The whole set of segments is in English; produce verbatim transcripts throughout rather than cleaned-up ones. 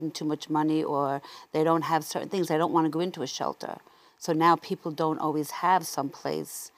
too much money, or they don't have certain things. They don't want to go into a shelter. So now people don't always have some place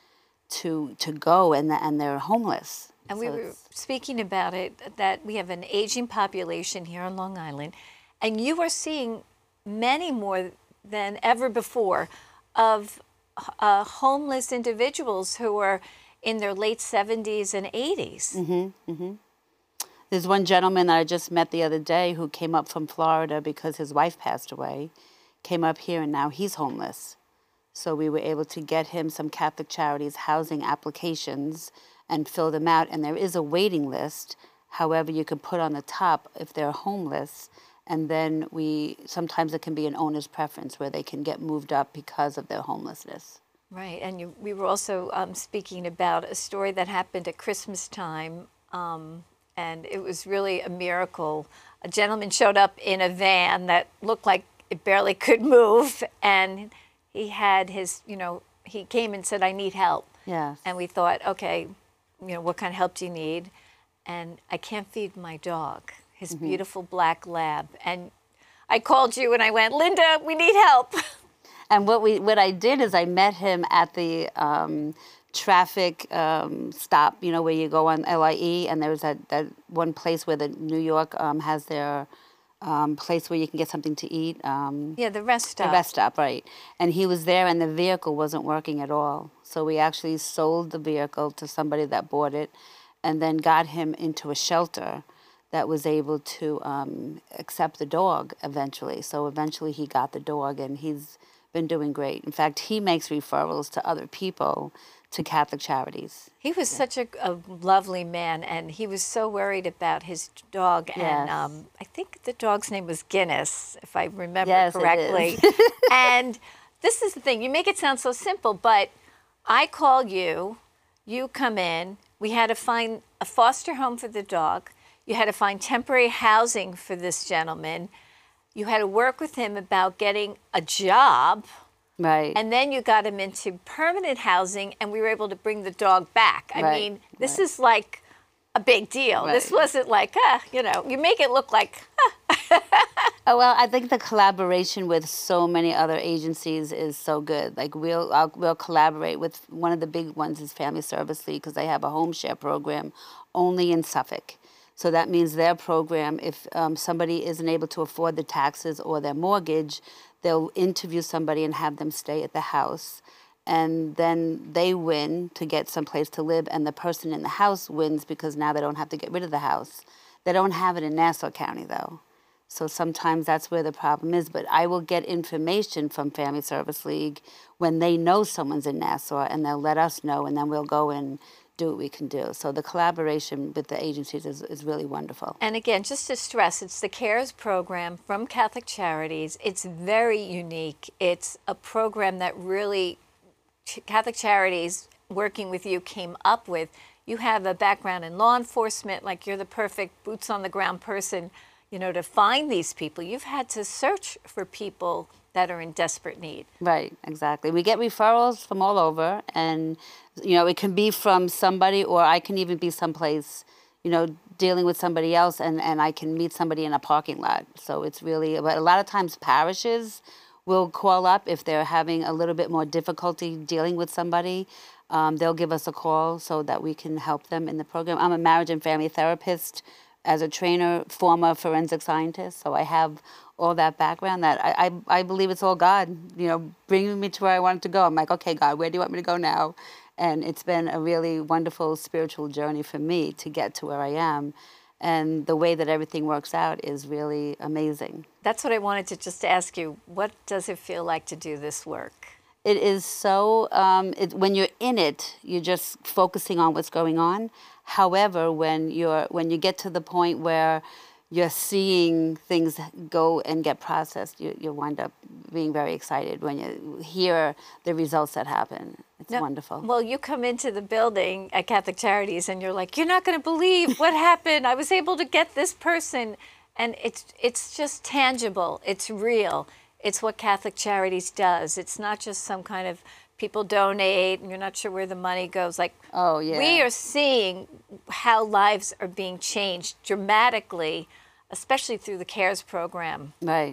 to to go, and and they're homeless. And so we were speaking about it, that we have an aging population here on Long Island, and you are seeing many more than ever before of uh, homeless individuals who are in their late seventies and eighties. Mm-hmm, mm-hmm. There's one gentleman that I just met the other day who came up from Florida because his wife passed away, came up here, and now he's homeless. So we were able to get him some Catholic Charities housing applications and fill them out. And there is a waiting list. However, you can put on the top if they're homeless. And then we, sometimes it can be an owner's preference where they can get moved up because of their homelessness. Right. And you, we were also um, speaking about a story that happened at Christmas time. Um, and it was really a miracle. A gentleman showed up in a van that looked like it barely could move. And he had his, you know, he came and said, I need help. Yes. And we thought, okay, you know, what kind of help do you need? And I can't feed my dog, his mm-hmm. beautiful black lab. And I called you and I went, Linda, we need help. And what we, what I did is I met him at the um, traffic um, stop, you know, where you go on L I E, and there's that, that one place where the New York um, has their Um, place where you can get something to eat. Um, yeah, the rest stop. The rest stop, right. And he was there and the vehicle wasn't working at all. So we actually sold the vehicle to somebody that bought it and then got him into a shelter that was able to um, accept the dog eventually. So eventually he got the dog and he's been doing great. In fact, he makes referrals to other people to Catholic Charities. He was yeah. such a, a lovely man, and he was so worried about his dog. Yes. And um, I think the dog's name was Guinness, if I remember yes, correctly. It is. And this is the thing. You make it sound so simple, but I call you, you come in. We had to find a foster home for the dog. You had to find temporary housing for this gentleman. You had to work with him about getting a job. Right. And then you got him into permanent housing, and we were able to bring the dog back. I right. mean, this right. is like a big deal. Right. This wasn't like, ah, you know, you make it look like, ah. Oh, well, I think the collaboration with so many other agencies is so good. Like, we'll, I'll, we'll collaborate with, one of the big ones is Family Service League, because they have a home share program only in Suffolk. So that means their program, if um, somebody isn't able to afford the taxes or their mortgage, they'll interview somebody and have them stay at the house. And then they win to get someplace to live, and the person in the house wins because now they don't have to get rid of the house. They don't have it in Nassau County, though. So sometimes that's where the problem is. But I will get information from Family Service League when they know someone's in Nassau, and they'll let us know, and then we'll go and do what we can do. So the collaboration with the agencies is, is really wonderful. And again, just to stress, it's the CARES program from Catholic Charities. It's very unique. It's a program that really Catholic Charities, working with you, came up with. You have a background in law enforcement, like you're the perfect boots on the ground person, you know, to find these people. You've had to search for people that are in desperate need. Right, exactly. We get referrals from all over, and, you know, it can be from somebody, or I can even be someplace, you know, dealing with somebody else, and, and I can meet somebody in a parking lot. So it's really, but a lot of times parishes will call up if they're having a little bit more difficulty dealing with somebody. Um, they'll give us a call so that we can help them in the program. I'm a marriage and family therapist as a trainer, former forensic scientist, so I have all that background that I, I, I believe it's all God, you know, bringing me to where I wanted to go. I'm like, okay, God, where do you want me to go now? And it's been a really wonderful spiritual journey for me to get to where I am. And the way that everything works out is really amazing. That's what I wanted to just ask you. What does it feel like to do this work? It is so, um, it, when you're in it, you're just focusing on what's going on. However, when you're when you get to the point where you're seeing things go and get processed, you, you wind up being very excited when you hear the results that happen. It's no, wonderful. Well, you come into the building at Catholic Charities and you're like, you're not going to believe what happened. I was able to get this person. And it's, it's just tangible. It's real. It's what Catholic Charities does. It's not just some kind of people donate and you're not sure where the money goes. Like, oh, yeah. We are seeing how lives are being changed dramatically, especially through the CARES program. Right.